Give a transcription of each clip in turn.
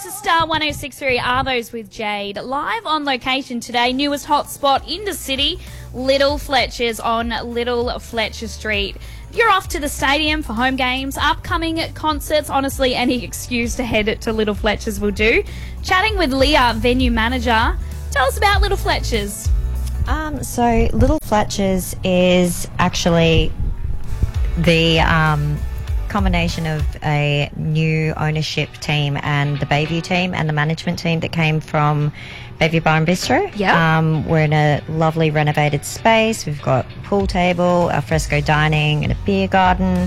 This is Star 106.3 Arvos with Jade. Live on location today, newest hotspot in the city, Little Fletcher's on Little Fletcher Street. You're off to the stadium for home games, upcoming concerts. Honestly, any excuse to head to Little Fletcher's will do. Chatting with Leah, venue manager. Tell us about Little Fletcher's. So Little Fletcher's is actually the combination of a new ownership team and the Bayview team and the management team that came from Bayview Bar and Bistro. Yep. We're in a lovely renovated space. We've got pool table, alfresco dining and a beer garden.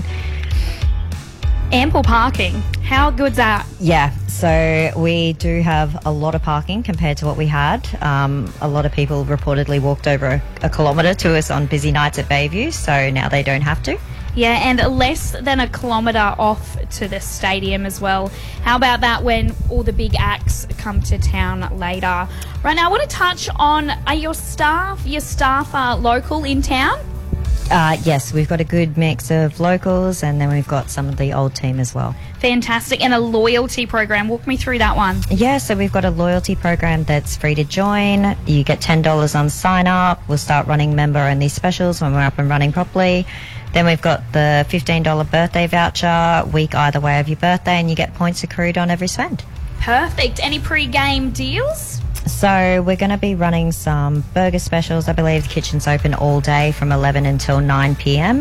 Ample parking. How good's that? Yeah, so we do have a lot of parking compared to what we had. A lot of people reportedly walked over a kilometre to us on busy nights at Bayview, so now they don't have to. Yeah, and less than a kilometre off to the stadium as well. How about that when all the big acts come to town later? Right now, I want to touch on, are your staff are local in town? Yes, we've got a good mix of locals and then we've got some of the old team as well. Fantastic. And a loyalty program. Walk me through that one. Yeah, so we've got a loyalty program that's free to join. You get $10 on sign up. We'll start running member-only specials when we're up and running properly. Then we've got the $15 birthday voucher, week either way of your birthday, and you get points accrued on every spend. Perfect. Any pre-game deals? So we're going to be running some burger specials. I believe the kitchen's open all day from 11 until 9 p.m.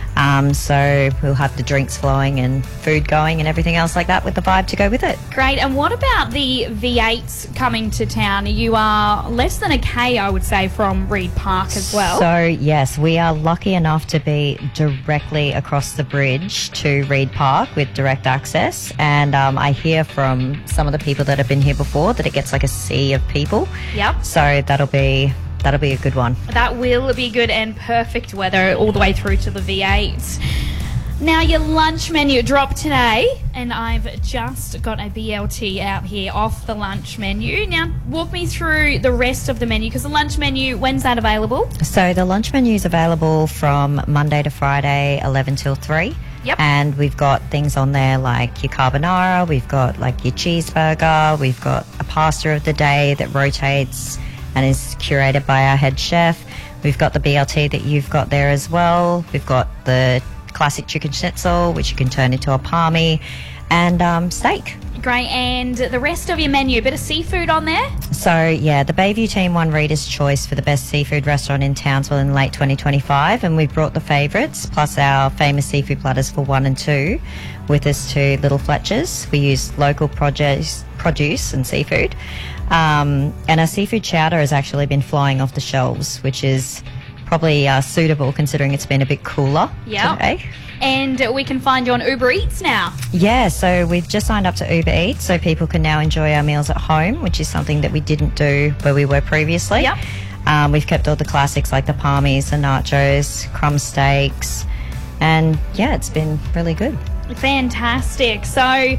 So we'll have the drinks flowing and food going and everything else like that with the vibe to go with it. Great. And what about the V8s coming to town? You are less than a K, I would say, from Reed Park as well. So, yes, we are lucky enough to be directly across the bridge to Reed Park with direct access. And I hear from some of the people that have been here before that it gets like a sea of people. Yep. So that'll be a good one. That will be good and perfect weather all the way through to the V8. Now, your lunch menu dropped today, and I've just got a BLT out here off the lunch menu. Now, walk me through the rest of the menu, because the lunch menu, when's that available? So the lunch menu is available from Monday to Friday, 11 till 3. Yep. And we've got things on there like your carbonara, we've got like your cheeseburger, we've got a pasta of the day that rotates and is curated by our head chef. We've got the BLT that you've got there as well. We've got the classic chicken schnitzel, which you can turn into a palmy, and steak. Great. And the rest of your menu, a bit of seafood on there? So, yeah, the Bayview team won Reader's Choice for the best seafood restaurant in Townsville in late 2025, and we've brought the favourites, plus our famous seafood platters for 1 and 2, with us to Little Fletcher's. We use local produce and seafood. And our seafood chowder has actually been flying off the shelves, which is probably suitable considering it's been a bit cooler today. And we can find you on Uber Eats now. Yeah, so we've just signed up to Uber Eats, so people can now enjoy our meals at home, which is something that we didn't do where we were previously. Yep. We've kept all the classics like the palmies, the nachos, crumb steaks, and yeah, it's been really good. Fantastic. So,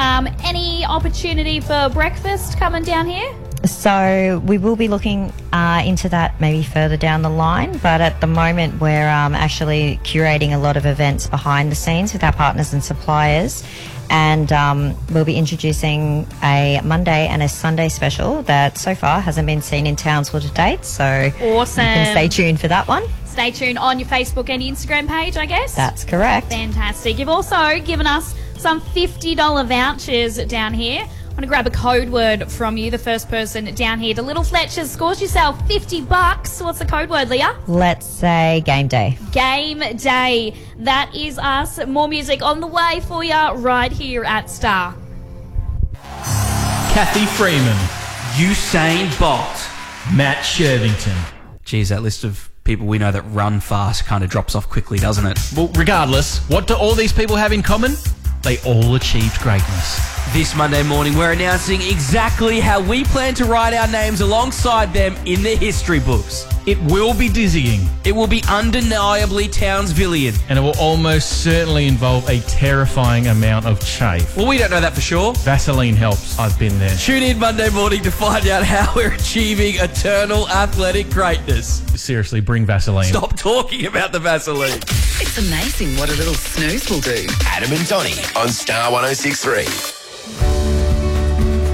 any opportunity for breakfast coming down here? So we will be looking into that maybe further down the line, but at the moment we're actually curating a lot of events behind the scenes with our partners and suppliers, and we'll be introducing a Monday and a Sunday special that so far hasn't been seen in Townsville to date, so awesome. You can stay tuned for that one. Stay tuned on your Facebook and Instagram page, I guess. That's correct. Fantastic. You've also given us some $50 vouchers down here. I'm going to grab a code word from you. The first person down here to Little Fletcher's scores yourself $50. What's the code word, Leah? Let's say game day. Game day. That is us. More music on the way for you right here at Star. Kathy Freeman, Usain Bolt, Matt Shervington. Geez, that list of people we know that run fast kind of drops off quickly, doesn't it? Well, regardless, what do all these people have in common? They all achieved greatness. This Monday morning, we're announcing exactly how we plan to write our names alongside them in the history books. It will be dizzying. It will be undeniably Townsvillian. And it will almost certainly involve a terrifying amount of chafe. Well, we don't know that for sure. Vaseline helps. I've been there. Tune in Monday morning to find out how we're achieving eternal athletic greatness. Seriously, bring Vaseline. Stop talking about the Vaseline. It's amazing what a little snooze will do. Adam and Donnie on Star 106.3.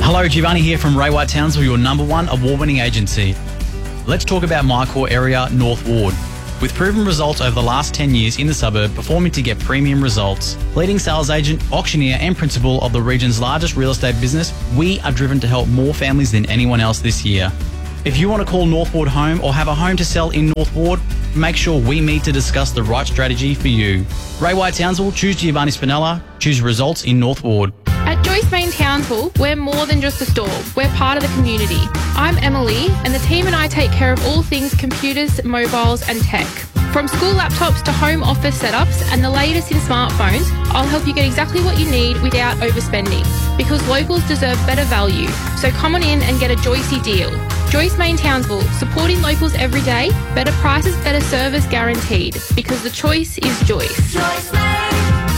Hello, Giovanni here from Ray White Townsville, your #1 award-winning agency. Let's talk about my core area, North Ward. With proven results over the last 10 years in the suburb, performing to get premium results. Leading sales agent, auctioneer and principal of the region's largest real estate business, we are driven to help more families than anyone else this year. If you want to call North Ward home or have a home to sell in North Ward, make sure we meet to discuss the right strategy for you. Ray White Townsville, choose Giovanni Spinella, choose results in North Ward. At Joyce Main Townsville, we're more than just a store, we're part of the community. I'm Emily, and the team and I take care of all things computers, mobiles and tech. From school laptops to home office setups and the latest in smartphones, I'll help you get exactly what you need without overspending. Because locals deserve better value, so come on in and get a Joycey deal. Joyce Main Townsville, supporting locals every day, better prices, better service guaranteed. Because the choice is Joyce. Joyce Main,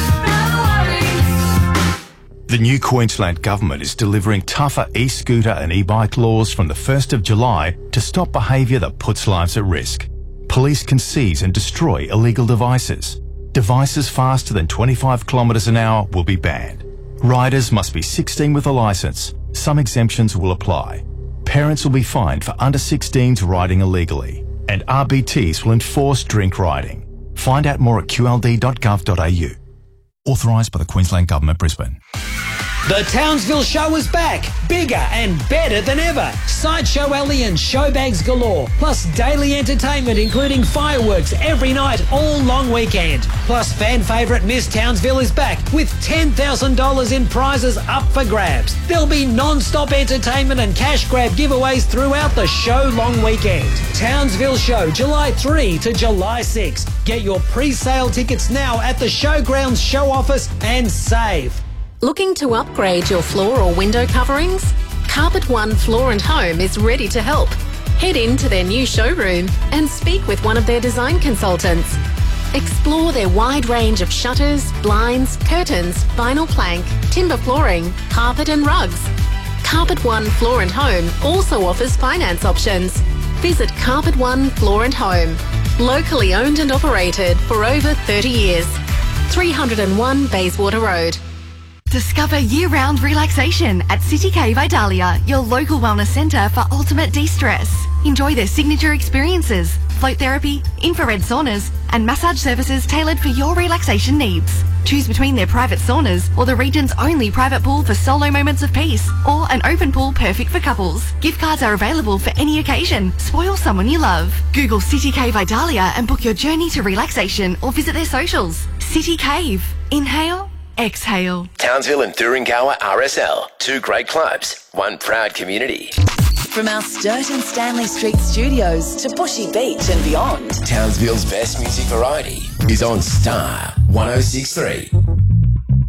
no worries. The new Queensland Government is delivering tougher e-scooter and e-bike laws from the 1st of July to stop behaviour that puts lives at risk. Police can seize and destroy illegal devices. Devices faster than 25 kilometres an hour will be banned. Riders must be 16 with a licence. Some exemptions will apply. Parents will be fined for under 16s riding illegally. And RBTs will enforce drink riding. Find out more at qld.gov.au. Authorised by the Queensland Government, Brisbane. The Townsville Show is back, bigger and better than ever. Sideshow Alley and showbags galore, plus daily entertainment including fireworks every night all long weekend. Plus fan favourite Miss Townsville is back with $10,000 in prizes up for grabs. There'll be non-stop entertainment and cash grab giveaways throughout the show long weekend. Townsville Show, July 3 to July 6. Get your pre-sale tickets now at the Showgrounds show office and save. Looking to upgrade your floor or window coverings? Carpet One Floor and Home is ready to help. Head into their new showroom and speak with one of their design consultants. Explore their wide range of shutters, blinds, curtains, vinyl plank, timber flooring, carpet and rugs. Carpet One Floor and Home also offers finance options. Visit Carpet One Floor and Home. Locally owned and operated for over 30 years. 301 Bayswater Road. Discover year-round relaxation at City Cave Idalia, your local wellness centre for ultimate de-stress. Enjoy their signature experiences, float therapy, infrared saunas and massage services tailored for your relaxation needs. Choose between their private saunas or the region's only private pool for solo moments of peace, or an open pool perfect for couples. Gift cards are available for any occasion. Spoil someone you love. Google City Cave Idalia and book your journey to relaxation or visit their socials. City Cave. Inhale. Exhale. Townsville and Thuringowa RSL. 2 great clubs, 1 proud community. From our Sturt and Stanley Street studios to Bushy Beach and beyond, Townsville's best music variety is on Star 106.3.